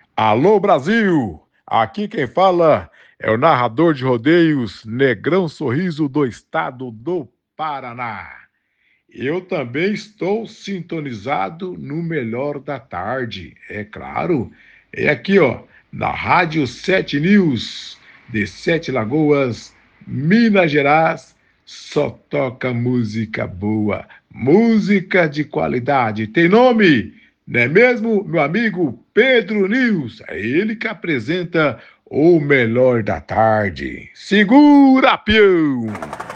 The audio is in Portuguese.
Alô Brasil! Aqui quem fala é o narrador de rodeios Negrão Sorriso do estado do Paraná. Eu também estou sintonizado no melhor da tarde, é claro. É aqui, ó, na Rádio 7 News, de Sete Lagoas, Minas Gerais. Só toca música boa, música de qualidade. Tem nome, não é mesmo, meu amigo Pedro News? É ele que apresenta o melhor da tarde. Segura, peão!